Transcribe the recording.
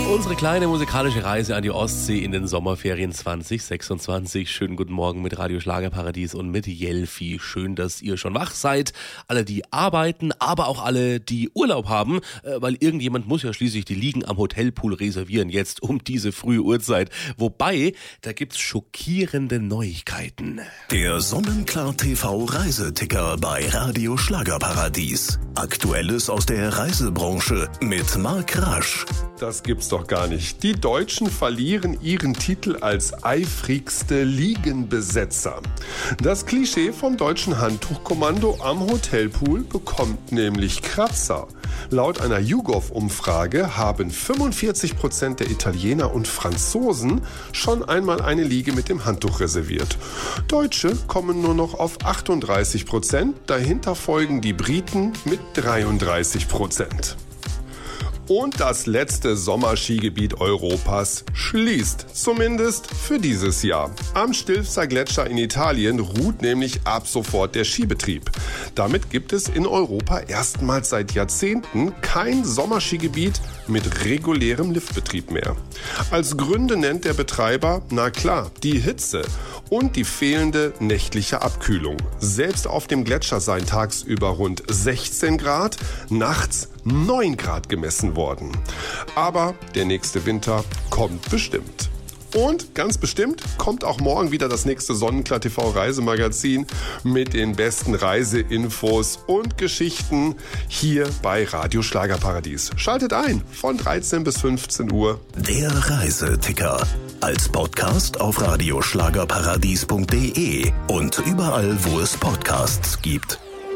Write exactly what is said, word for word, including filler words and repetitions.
Unsere kleine musikalische Reise an die Ostsee in den Sommerferien zwanzig sechsundzwanzig. Schönen guten Morgen mit Radio Schlagerparadies und mit Jelfi. Schön, dass ihr schon wach seid. Alle, die arbeiten, aber auch alle, die Urlaub haben, weil irgendjemand muss ja schließlich die Liegen am Hotelpool reservieren, jetzt um diese frühe Uhrzeit. Wobei, da gibt's schockierende Neuigkeiten. Der Sonnenklar-T V-Reiseticker bei Radio Schlagerparadies. Aktuelles aus der Reisebranche mit Marc Rasch. Das gibt's doch gar nicht. Die Deutschen verlieren ihren Titel als eifrigste Liegenbesetzer. Das Klischee vom deutschen Handtuchkommando am Hotelpool bekommt nämlich Kratzer. Laut einer YouGov-Umfrage haben fünfundvierzig Prozent der Italiener und Franzosen schon einmal eine Liege mit dem Handtuch reserviert. Deutsche kommen nur noch auf achtunddreißig Prozent, dahinter folgen die Briten mit dreiunddreißig Prozent. Und das letzte Sommerskigebiet Europas schließt, zumindest für dieses Jahr. Am Stilfser Gletscher in Italien ruht nämlich ab sofort der Skibetrieb. Damit gibt es in Europa erstmals seit Jahrzehnten kein Sommerskigebiet mit regulärem Liftbetrieb mehr. Als Gründe nennt der Betreiber, na klar, die Hitze und die fehlende nächtliche Abkühlung. Selbst auf dem Gletscher seien tagsüber rund sechzehn Grad, nachts neun Grad gemessen worden. Aber der nächste Winter kommt bestimmt. Und ganz bestimmt kommt auch morgen wieder das nächste Sonnenklar-T V-Reisemagazin mit den besten Reiseinfos und Geschichten hier bei Radio Schlagerparadies. Schaltet ein von dreizehn bis fünfzehn Uhr. Der Reiseticker. Als Podcast auf radioschlagerparadies punkt de und überall, wo es Podcasts gibt.